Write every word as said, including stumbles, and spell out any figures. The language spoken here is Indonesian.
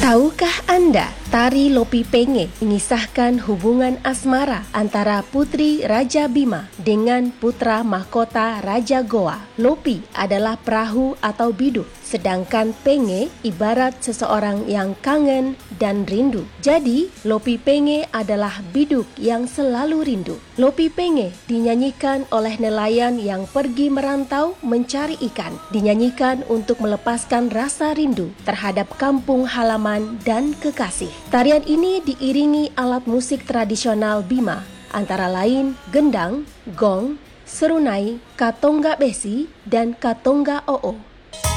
Tahukah Anda, tari Lopi Penge mengisahkan hubungan asmara antara Putri Raja Bima dengan putra mahkota Raja Goa. Lopi adalah perahu atau biduk, sedangkan Penge ibarat seseorang yang kangen dan rindu. Jadi, Lopi Penge adalah biduk yang selalu rindu. Lopi Penge dinyanyikan oleh nelayan yang pergi merantau mencari ikan. Dinyanyikan untuk melepaskan rasa rindu terhadap kampung halaman dan kekasih. Tarian ini diiringi alat musik tradisional Bima, antara lain gendang, gong, serunai, katongga besi, dan katongga oo.